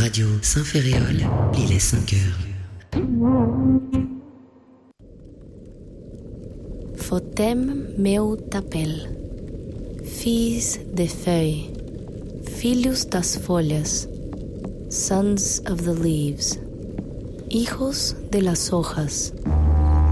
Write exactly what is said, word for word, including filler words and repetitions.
Radio Saint-Ferréol, l'île est sans cœur. Fotem meu t'appelle, filhos de feuilles, filhos das folhas, sons of the leaves, hijos de las hojas.